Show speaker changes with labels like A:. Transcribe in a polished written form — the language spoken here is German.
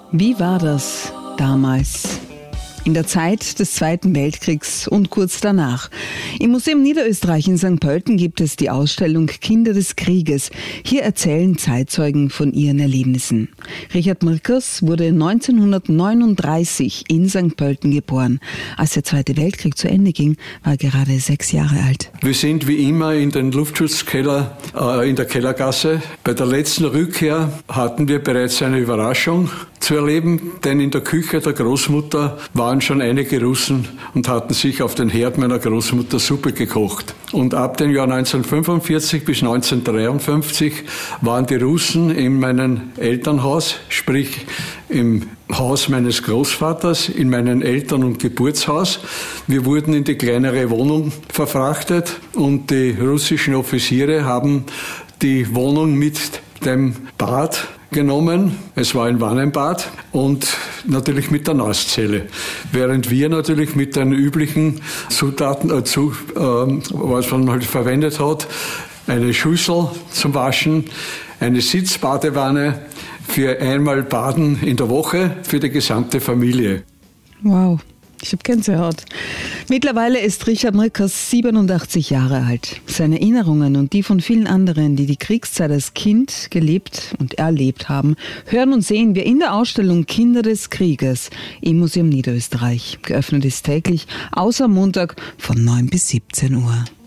A: Wie war das damals? In der Zeit des Zweiten Weltkriegs und kurz danach. Im Museum Niederösterreich in St. Pölten gibt es die Ausstellung Kinder des Krieges. Hier erzählen Zeitzeugen von ihren Erlebnissen. Richard Mirkers wurde 1939 in St. Pölten geboren. Als der Zweite Weltkrieg zu Ende ging, war er gerade 6 Jahre alt.
B: Wir sind wie immer in den Luftschutzkeller in der Kellergasse. Bei der letzten Rückkehr hatten wir bereits eine Überraschung zu erleben, denn in der Küche der Großmutter waren schon einige Russen und hatten sich auf den Herd meiner Großmutter Suppe gekocht. Und ab dem Jahr 1945 bis 1953 waren die Russen in meinem Elternhaus, sprich im Haus meines Großvaters, in meinem Eltern- und Geburtshaus. Wir wurden in die kleinere Wohnung verfrachtet und die russischen Offiziere haben die Wohnung mit dem Bad genommen. Es war ein Wannenbad und natürlich mit der Nasszelle. Während wir natürlich mit den üblichen Zutaten, was man halt verwendet hat, eine Schüssel zum Waschen, eine Sitzbadewanne für einmal Baden in der Woche für die gesamte Familie.
A: Wow. Ich habe Gänsehaut. Mittlerweile ist Richard Mirkers 87 Jahre alt. Seine Erinnerungen und die von vielen anderen, die die Kriegszeit als Kind gelebt und erlebt haben, hören und sehen wir in der Ausstellung Kinder des Krieges im Museum Niederösterreich. Geöffnet ist täglich, außer Montag von 9 bis 17 Uhr.